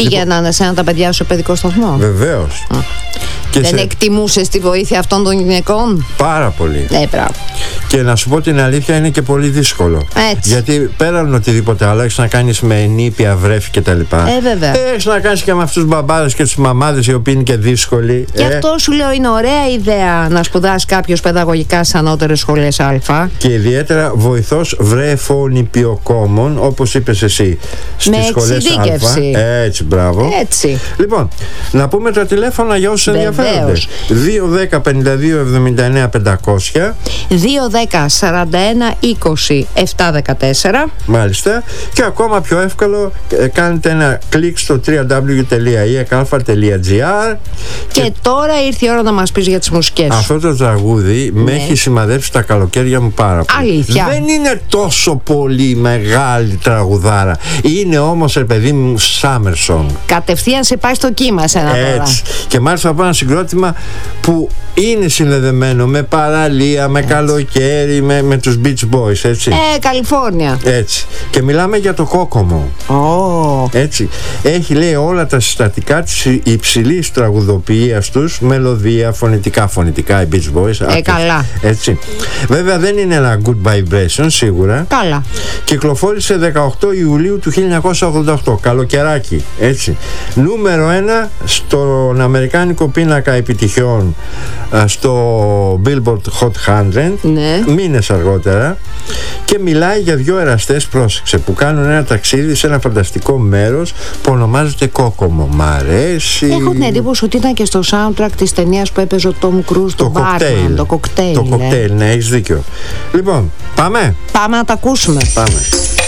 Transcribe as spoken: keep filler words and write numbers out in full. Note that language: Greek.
Πήγαιναν σε ένα τα παιδιά σου παιδικό σταθμό. Βεβαίως. Δεν σε... εκτιμούσες τη βοήθεια αυτών των γυναικών? Πάρα πολύ. Ναι, μπράβο. Και να σου πω την αλήθεια, είναι και πολύ δύσκολο. Έτσι. Γιατί πέραν οτιδήποτε άλλο, έχεις να κάνεις με ενήπια, βρέφη κτλ. Ε, βέβαια. Έχεις να κάνεις και με αυτούς τους μπαμπάδες και τους μαμάδες, οι οποίοι είναι και δύσκολοι. Γι' αυτό ε... σου λέω, είναι ωραία ιδέα να σπουδάσει κάποιος παιδαγωγικά στις ανώτερες σχολές Α. Και ιδιαίτερα βοηθός βρέφο-νηπιοκόμων, όπως είπες εσύ, στις σχολές Α. Έτσι, μπράβο. Έτσι. Λοιπόν, να πούμε τα τηλέφωνα για όσους ενδιαφέρονται. δύο δέκα πενήντα δύο εβδομήντα εννέα πεντακόσια, δύο δέκα σαράντα ένα είκοσι επτακόσια δεκατέσσερα. Μάλιστα. Και ακόμα πιο εύκολο, κάνετε ένα κλικ στο double-u double-u double-u τελεία ι εκ αλφα τελεία τζι άρ. Και, και τώρα ήρθε η ώρα να μας πεις για τις μουσικές σου. Αυτό το τραγούδι ναι. με έχει σημαδέψει τα καλοκαίρια μου πάρα πολύ. Αλήθεια. Δεν είναι τόσο πολύ μεγάλη τραγουδάρα. Είναι όμως, ρε παιδί μου, summer song. Κατευθείαν σε πάει στο κύμα σε ένα τώρα. Έτσι. Και μάλιστα από ένα συγκρότημα που είναι συνδεδεμένο με παραλία, με έτσι. καλοκαίρι, με, με τους Beach Boys, έτσι. Ε, Καλιφόρνια. Έτσι. Και μιλάμε για το Κόκομο. Oh. Έτσι. Έχει, λέει, όλα τα συστατικά της υψηλής τραγουδοποιίας τους, μελωδία, φωνητικά, φωνητικά, οι Beach Boys. Ε, άκρες. Καλά. Έτσι. Βέβαια δεν είναι ένα good vibration, σίγουρα. Καλά. Κυκλοφόρησε δεκαοκτώ Ιουλίου του χίλια εννιακόσια ογδόντα οκτώ. Καλοκαιράκι. Έτσι. Νούμερο ένα στον αμερικάνικο πίνακα επιτυχιών, στο Billboard Hot εκατό, ναι. μήνες αργότερα, και μιλάει για δύο εραστές, πρόσεξε, που κάνουν ένα ταξίδι σε ένα φανταστικό μέρος που ονομάζεται Κόκομο. Μ' αρέσει. Έχω την εντύπωση ότι ήταν και στο soundtrack της ταινίας που έπαιζε ο Tom Cruise, το Batman, το κοκτέιλ. Το κοκτέιλ, ναι, έχεις δίκιο. Λοιπόν, πάμε. Πάμε να τα ακούσουμε. Πάμε.